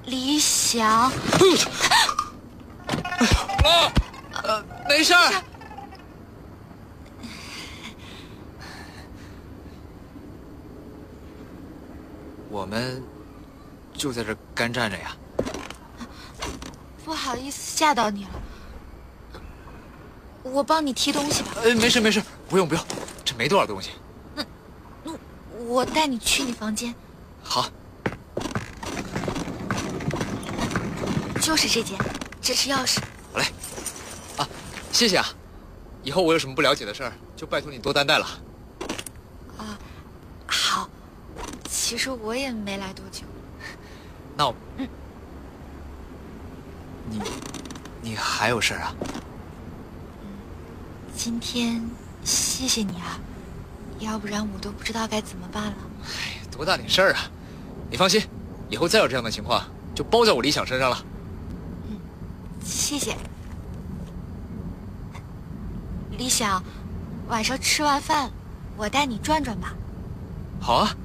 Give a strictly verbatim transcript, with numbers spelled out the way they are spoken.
李想。 哎呦！哎呀，妈，呃，没事儿。我们就在这干站着呀。 不好意思吓到你了，我帮你提东西吧。 呃，没事没事，不用不用，这没多少东西。 那那我带你去你房间。 好。 就是这间，这是钥匙。 好嘞。啊，谢谢啊。以后我有什么不了解的事儿，就拜托你多担待了。 啊，好。其实我也没来多久。 那我…… 嗯。 你，你还有事儿啊？ 嗯，今天谢谢你啊，要不然我都不知道该怎么办了。 哎，多大点事儿啊！你放心，以后再有这样的情况，就包在我理想身上了。 嗯，谢谢。理想，晚上吃完饭，我带你转转吧。 好啊。